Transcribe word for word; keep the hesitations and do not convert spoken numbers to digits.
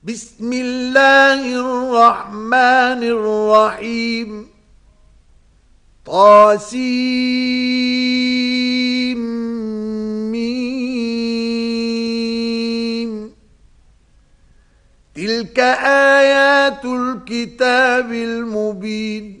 بسم الله الرحمن الرحيم طاسيم تلك آيات الكتاب المبين